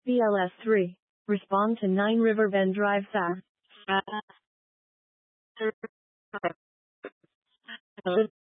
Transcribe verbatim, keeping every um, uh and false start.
B L S three. Respond to nine Riverbend Drive S A.